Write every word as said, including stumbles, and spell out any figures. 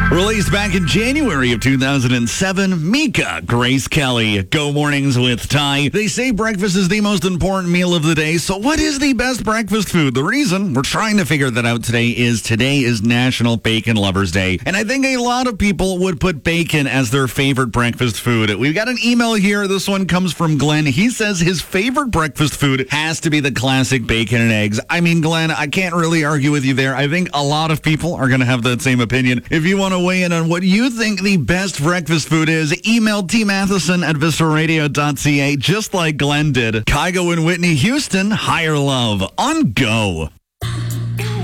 Released back in January of two thousand seven, Mika, Grace Kelly, Go Mornings with Ty. They say breakfast is the most important meal of the day, so what is the best breakfast food? The reason we're trying to figure that out today is today is National Bacon Lovers Day, and I think a lot of people would put bacon as their favorite breakfast food. We've got an email here. This one comes from Glenn. He says his favorite breakfast food has to be the classic bacon and eggs. I mean, Glenn, I can't really argue with you there. I think a lot of people are going to have that same opinion. If you want to weigh in on what you think the best breakfast food is, email T Matheson at visceral radio dot c a, just like Glenn did. Kygo and Whitney Houston, Higher Love on Go.